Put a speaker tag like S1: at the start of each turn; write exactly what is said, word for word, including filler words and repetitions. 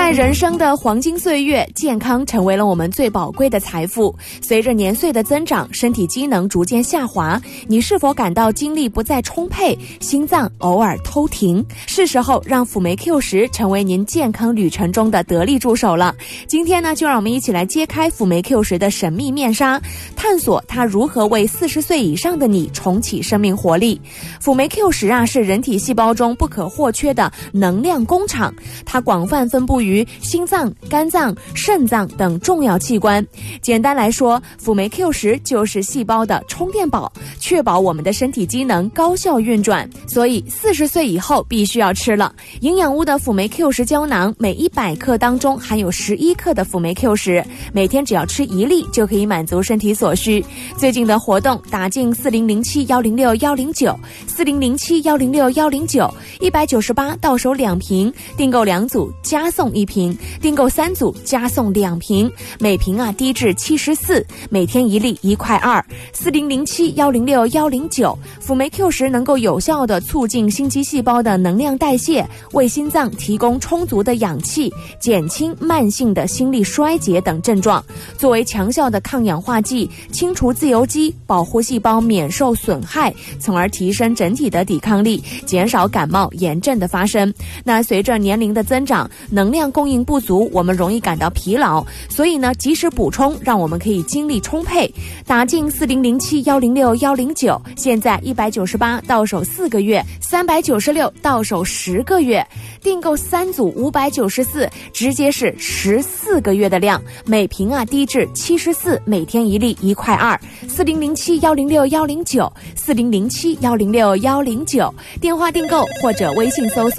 S1: 在人生的黄金岁月，健康成为了我们最宝贵的财富。随着年岁的增长，身体机能逐渐下滑，你是否感到精力不再充沛，心脏偶尔偷停？是时候让辅酶 Q 十成为您健康旅程中的得力助手了。今天呢，就让我们一起来揭开辅酶 Q 十的神秘面纱，探索它如何为四十岁以上的你重启生命活力。辅酶 Q 十啊，是人体细胞中不可或缺的能量工厂，它广泛分布于心脏、肝脏、肾脏等重要器官。简单来说，辅酶 Q 十就是细胞的充电宝，确保我们的身体机能高效运转。所以四十岁以后必须要吃了。营养屋的辅酶 Q 十胶囊，每一百克当中含有十一克的辅酶 Q 十，每天只要吃一粒就可以满足身体所需。最近的活动，打进四零零七幺零六幺零九，四零零七幺零六幺零九，一百九十八到手两瓶，订购两组加送一瓶，订购三组加送两瓶，每瓶啊低至七十四，每天一粒一块二。四零零七幺零六幺零九，辅酶 Q 十能够有效地促进心肌细胞的能量代谢，为心脏提供充足的氧气，减轻慢性的心力衰竭等症状。作为强效的抗氧化剂，清除自由基，保护细胞免受损害，从而提升整体的抵抗力，减少感冒炎症的发生。那随着年龄的增长，能量供应不足，我们容易感到疲劳，所以呢，及时补充，让我们可以精力充沛。打进四零零七幺零六幺零九，现在一百九十八到手四个月，三百九十六到手十个月，订购三组五百九十四，直接是十四个月的量，每瓶啊低至七十四，每天一粒一块二。四零零七幺零六幺零九，四零零七幺零六幺零九，电话订购或者微信搜索